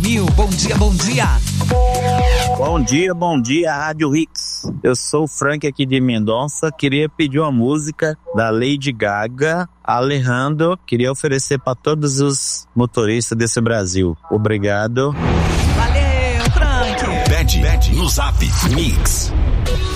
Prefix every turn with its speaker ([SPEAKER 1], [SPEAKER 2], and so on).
[SPEAKER 1] Brasil. Bom dia, bom dia.
[SPEAKER 2] Bom dia, Rádio Hits. Eu sou o Frank aqui de Mendonça. Queria pedir uma música da Lady Gaga, Alejandro. Queria oferecer para todos os motoristas desse Brasil. Obrigado.
[SPEAKER 1] Valeu, Frank.
[SPEAKER 3] Pede no Zap Mix.